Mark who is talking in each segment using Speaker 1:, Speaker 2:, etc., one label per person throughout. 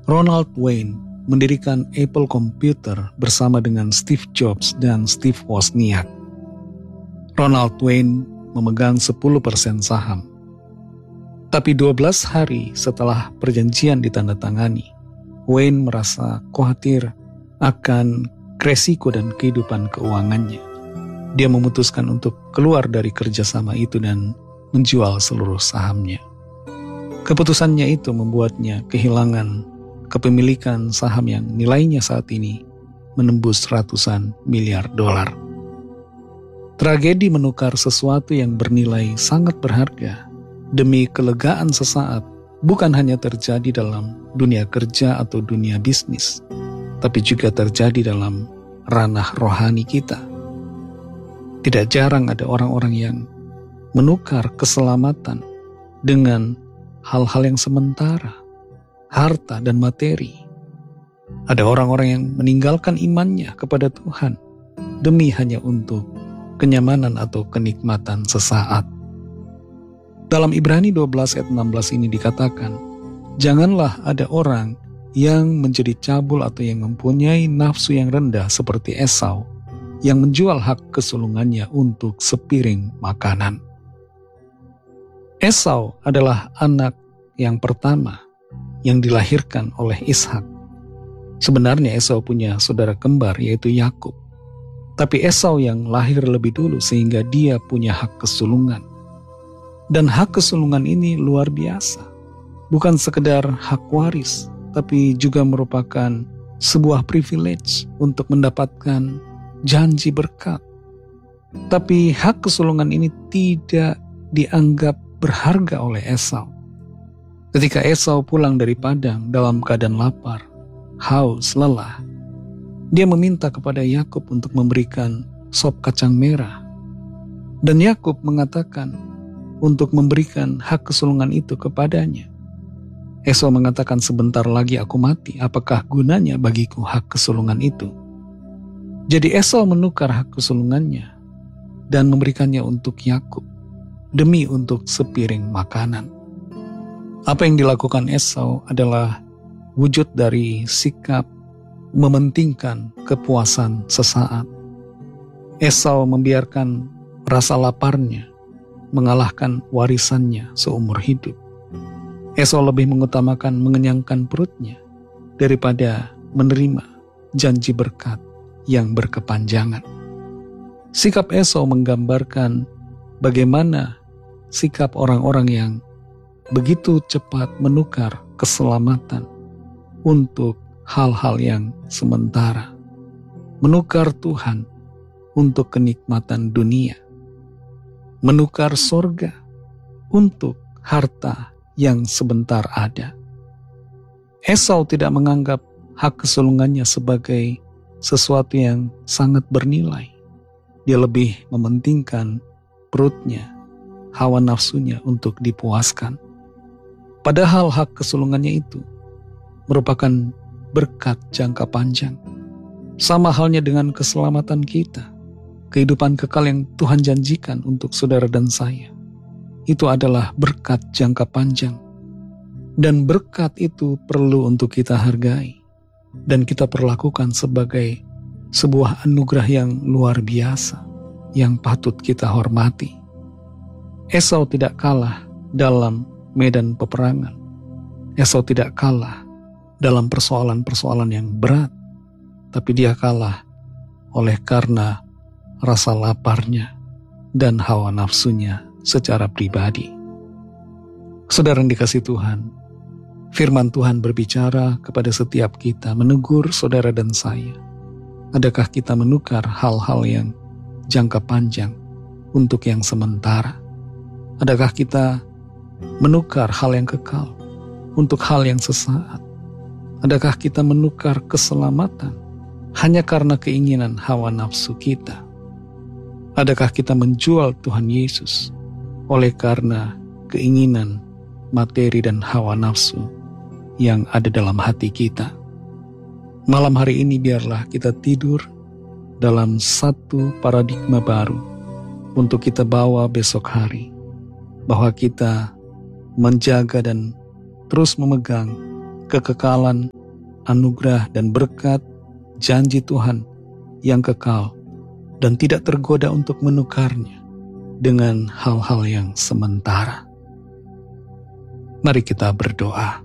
Speaker 1: Ronald Wayne mendirikan Apple Computer bersama dengan Steve Jobs dan Steve Wozniak. Ronald Wayne memegang 10% saham. Tapi 12 hari setelah perjanjian ditandatangani, Wayne merasa khawatir akan resiko dan kehidupan keuangannya. Dia memutuskan untuk keluar dari kerjasama itu dan menjual seluruh sahamnya. Keputusannya itu membuatnya kehilangan kepemilikan saham yang nilainya saat ini menembus ratusan miliar dolar. Tragedi menukar sesuatu yang bernilai sangat berharga demi kelegaan sesaat bukan hanya terjadi dalam dunia kerja atau dunia bisnis, tapi juga terjadi dalam ranah rohani kita. Tidak jarang ada orang-orang yang menukar keselamatan dengan hal-hal yang sementara, harta dan materi. Ada orang-orang yang meninggalkan imannya kepada Tuhan demi hanya untuk kenyamanan atau kenikmatan sesaat. Dalam Ibrani 12 ayat 16 ini dikatakan, janganlah ada orang yang menjadi cabul atau yang mempunyai nafsu yang rendah seperti Esau, yang menjual hak kesulungannya untuk sepiring makanan. Esau adalah anak yang pertama yang dilahirkan oleh Ishak. Sebenarnya Esau punya saudara kembar yaitu Yakub. Tapi Esau yang lahir lebih dulu sehingga dia punya hak kesulungan. Dan hak kesulungan ini luar biasa. Bukan sekedar hak waris, tapi juga merupakan sebuah privilege untuk mendapatkan janji berkat. Tapi hak kesulungan ini tidak dianggap berharga oleh Esau. Ketika Esau pulang dari padang dalam keadaan lapar, haus, lelah, dia meminta kepada Yakub untuk memberikan sop kacang merah. Dan Yakub mengatakan untuk memberikan hak kesulungan itu kepadanya. Esau mengatakan, sebentar lagi aku mati, apakah gunanya bagiku hak kesulungan itu? Jadi Esau menukar hak kesulungannya dan memberikannya untuk Yakub demi untuk sepiring makanan. Apa yang dilakukan Esau adalah wujud dari sikap mementingkan kepuasan sesaat. Esau membiarkan rasa laparnya mengalahkan warisannya seumur hidup. Esau lebih mengutamakan mengenyangkan perutnya daripada menerima janji berkat yang berkepanjangan. Sikap Esau menggambarkan bagaimana sikap orang-orang yang begitu cepat menukar keselamatan untuk hal-hal yang sementara, menukar Tuhan untuk kenikmatan dunia, menukar sorga untuk harta yang sebentar ada. Esau tidak menganggap hak kesulungannya sebagai sesuatu yang sangat bernilai. Dia lebih mementingkan perutnya, hawa nafsunya untuk dipuaskan. Padahal hak kesulungannya itu merupakan berkat jangka panjang. Sama halnya dengan keselamatan kita, kehidupan kekal yang Tuhan janjikan untuk saudara dan saya. Itu adalah berkat jangka panjang. Dan berkat itu perlu untuk kita hargai. Dan kita perlakukan sebagai sebuah anugerah yang luar biasa, yang patut kita hormati. Esau tidak kalah dalam medan peperangan. Esau tidak kalah dalam persoalan-persoalan yang berat, tapi dia kalah oleh karena rasa laparnya dan hawa nafsunya secara pribadi. Saudara yang dikasihi Tuhan, firman Tuhan berbicara kepada setiap kita, menegur saudara dan saya. Adakah kita menukar hal-hal yang jangka panjang untuk yang sementara? Adakah kita menukar hal yang kekal untuk hal yang sesaat? Adakah kita menukar keselamatan hanya karena keinginan hawa nafsu kita? Adakah kita menjual Tuhan Yesus oleh karena keinginan materi dan hawa nafsu yang ada dalam hati kita? Malam hari ini biarlah kita tidur dalam satu paradigma baru untuk kita bawa besok hari, bahwa kita menjaga dan terus memegang kekekalan, anugerah dan berkat janji Tuhan yang kekal dan tidak tergoda untuk menukarnya dengan hal-hal yang sementara. Mari kita berdoa.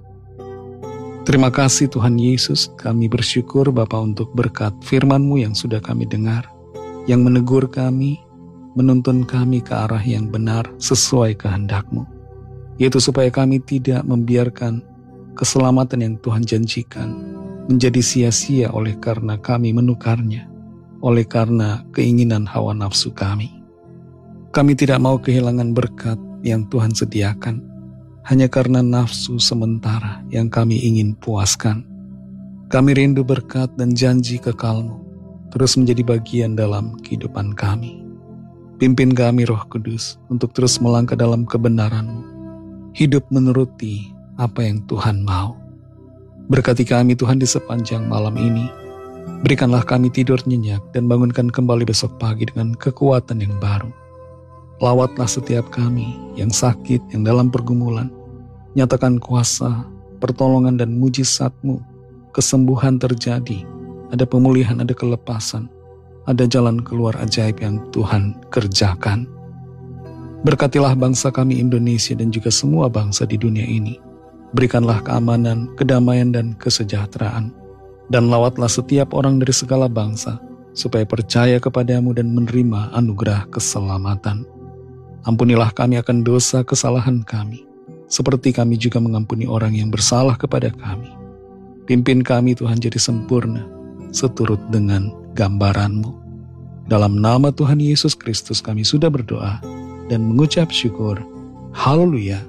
Speaker 1: Terima kasih Tuhan Yesus, kami bersyukur Bapa untuk berkat firman-Mu yang sudah kami dengar, yang menegur kami, menuntun kami ke arah yang benar sesuai kehendak-Mu, yaitu supaya kami tidak membiarkan keselamatan yang Tuhan janjikan menjadi sia-sia oleh karena kami menukarnya, oleh karena keinginan hawa nafsu kami. Kami tidak mau kehilangan berkat yang Tuhan sediakan, hanya karena nafsu sementara yang kami ingin puaskan. Kami rindu berkat dan janji kekal-Mu terus menjadi bagian dalam kehidupan kami. Pimpin kami Roh Kudus untuk terus melangkah dalam kebenaran-Mu, hidup menuruti apa yang Tuhan mau. Berkati kami Tuhan di sepanjang malam ini. Berikanlah kami tidur nyenyak dan bangunkan kembali besok pagi dengan kekuatan yang baru. Lawatlah setiap kami yang sakit, yang dalam pergumulan. Nyatakan kuasa, pertolongan dan mujizat-Mu. Kesembuhan terjadi, ada pemulihan, ada kelepasan, ada jalan keluar ajaib yang Tuhan kerjakan. Berkatilah bangsa kami Indonesia dan juga semua bangsa di dunia ini. Berikanlah keamanan, kedamaian, dan kesejahteraan. Dan lawatlah setiap orang dari segala bangsa, supaya percaya kepadamu dan menerima anugerah keselamatan. Ampunilah kami akan dosa kesalahan kami, seperti kami juga mengampuni orang yang bersalah kepada kami. Pimpin kami Tuhan jadi sempurna, seturut dengan gambaran-Mu. Dalam nama Tuhan Yesus Kristus kami sudah berdoa dan mengucap syukur. Haleluya.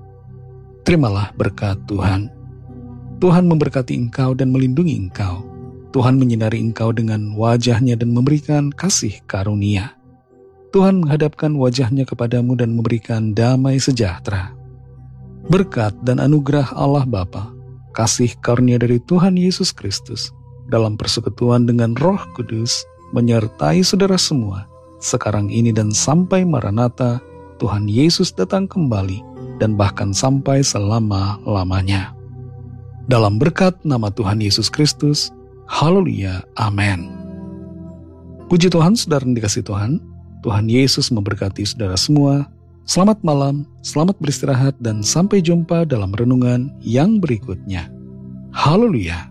Speaker 1: Terimalah berkat Tuhan. Tuhan memberkati engkau dan melindungi engkau. Tuhan menyinari engkau dengan wajah-Nya dan memberikan kasih karunia. Tuhan menghadapkan wajah-Nya kepadamu dan memberikan damai sejahtera. Berkat dan anugerah Allah Bapa, kasih karunia dari Tuhan Yesus Kristus, dalam persekutuan dengan Roh Kudus, menyertai saudara semua, sekarang ini dan sampai Maranatha, Tuhan Yesus datang kembali, dan bahkan sampai selama-lamanya. Dalam berkat nama Tuhan Yesus Kristus, haleluya, amin. Puji Tuhan, saudara yang dikasihi Tuhan, Tuhan Yesus memberkati saudara semua. Selamat malam, selamat beristirahat, dan sampai jumpa dalam renungan yang berikutnya. Haleluya.